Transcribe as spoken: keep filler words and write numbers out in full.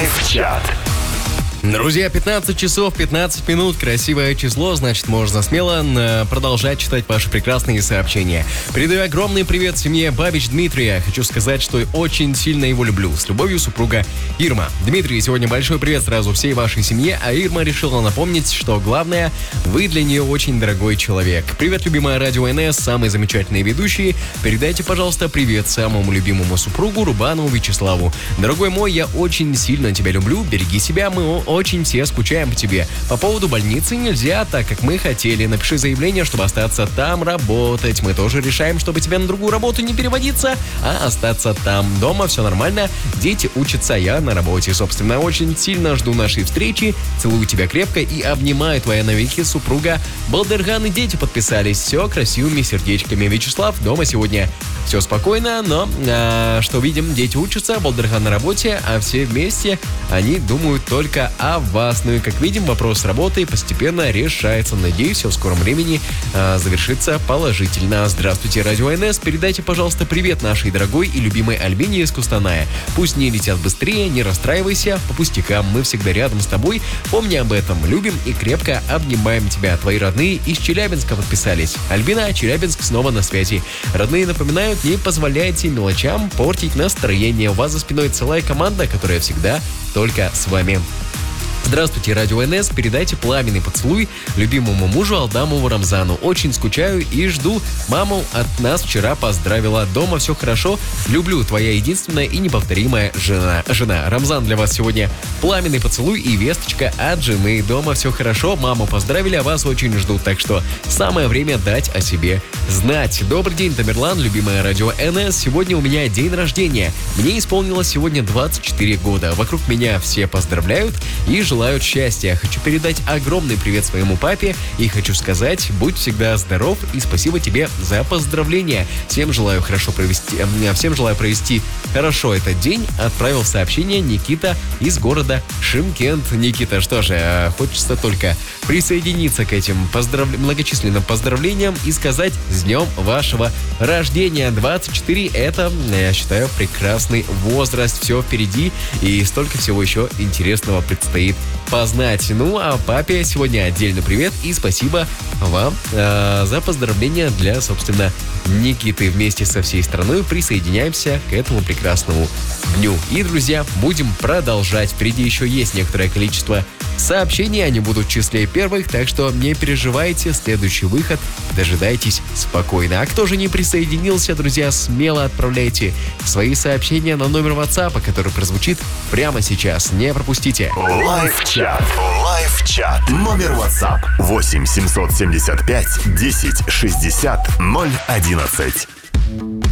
Лайв-чат. Друзья, пятнадцать часов пятнадцать минут, красивое число, значит, можно смело э, продолжать читать ваши прекрасные сообщения. Передаю огромный привет семье Бабич Дмитрия. Хочу сказать, что очень сильно его люблю. С любовью, супруга Ирма. Дмитрий, сегодня большой привет сразу всей вашей семье, а Ирма решила напомнить, что главное, вы для нее очень дорогой человек. Привет, любимая Радио эн эс, самые замечательные ведущие. Передайте, пожалуйста, привет самому любимому супругу Рубанову Вячеславу. Дорогой мой, я очень сильно тебя люблю, береги себя, мы очень все скучаем по тебе. По поводу больницы нельзя так, как мы хотели. Напиши заявление, чтобы остаться там работать. Мы тоже решаем, чтобы тебе на другую работу не переводиться, а остаться там. Дома все нормально, дети учатся, я на работе. Собственно, очень сильно жду нашей встречи. Целую тебя крепко и обнимаю твоя навеки супруга. Балдерган и дети подписались. Все красивыми сердечками. Вячеслав дома сегодня. Все спокойно, но а, что видим, дети учатся, Балдерган на работе, а все вместе они думают только о вас. Ну и как видим, вопрос с работой постепенно решается. Надеюсь, все в скором времени а, завершится положительно. Здравствуйте, Радио эн эс. Передайте, пожалуйста, привет нашей дорогой и любимой Альбине из Кустаная. Пусть не летят быстрее, не расстраивайся, по пустякам. Мы всегда рядом с тобой. Помни об этом. Любим и крепко обнимаем тебя. Твои родные из Челябинска подписались. Альбина, Челябинск снова на связи. Родные напоминают, не позволяйте мелочам портить настроение. У вас за спиной целая команда, которая всегда только с вами. Здравствуйте, Радио эн эс. Передайте пламенный поцелуй любимому мужу Алдамову Рамзану. Очень скучаю и жду. Маму от нас вчера поздравила. Дома все хорошо. Люблю, твоя единственная и неповторимая жена. Жена. Рамзан, для вас сегодня пламенный поцелуй и весточка от жены. Дома все хорошо. Маму поздравили, а вас очень ждут. Так что самое время дать о себе знать. Добрый день, Тамерлан, любимое Радио эн эс. Сегодня у меня день рождения. Мне исполнилось сегодня двадцать четыре года. Вокруг меня все поздравляют и желают желают счастья. Хочу передать огромный привет своему папе и хочу сказать, будь всегда здоров и спасибо тебе за поздравления. Всем желаю хорошо провести, всем желаю провести хорошо этот день. Отправил сообщение Никита из города Шымкент. Никита, что же, хочется только присоединиться к этим поздрав... многочисленным поздравлениям и сказать с днем вашего рождения. двадцать четыре это, я считаю, прекрасный возраст. Все впереди и столько всего еще интересного предстоит познать. Ну, а папе сегодня отдельный привет и спасибо вам э, за поздравления для, собственно, Никиты. Вместе со всей страной присоединяемся к этому прекрасному дню. И, друзья, будем продолжать. Впереди еще есть некоторое количество сообщений, они будут в числе первых, так что не переживайте, следующий выход дожидайтесь спокойно. А кто же не присоединился, друзья, смело отправляйте свои сообщения на номер WhatsApp, который прозвучит прямо сейчас. Не пропустите. Лайв-чат. Лайв-чат. Номер WhatsApp восемь семьсот семьдесят пять десять шестьдесят ноль одиннадцать.